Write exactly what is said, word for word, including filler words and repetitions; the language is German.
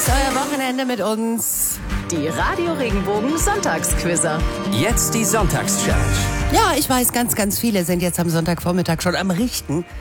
euer Wochenende mit uns. Die Radio Regenbogen Sonntagsquizzer. Jetzt die Sonntagschallenge. Ja, ich weiß, ganz, ganz viele sind jetzt am Sonntagvormittag schon am Richten.